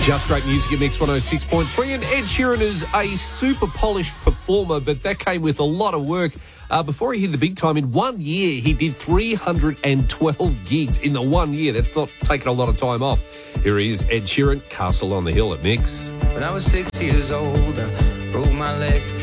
Just great music at Mix 106.3, and Ed Sheeran is a super polished performer, but that came with a lot of work. Before he hit the big time, in 1 year, he did 312 gigs in the 1 year. That's not taking a lot of time off. Here he is, Ed Sheeran, Castle on the Hill at Mix. When I was 6 years old, I broke my leg.